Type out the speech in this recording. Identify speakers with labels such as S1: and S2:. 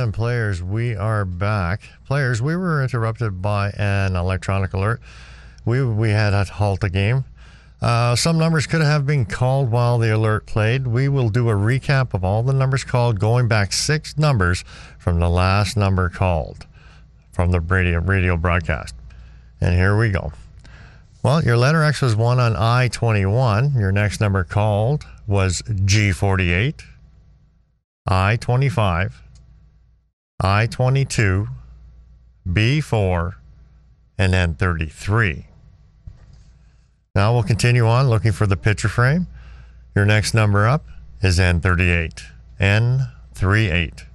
S1: And players, we are back. Players, we were interrupted by an electronic alert. We had to halt the game. Some numbers could have been called while the alert played. We will do a recap of all the numbers called, going back 6 numbers from the last number called from the radio broadcast. And here we go. Well, your letter X was one on I-21. Your next number called was G48, I-25, I-22, B4, and then 33. Now we'll continue on looking for the picture frame. Your next number up is N38, N38.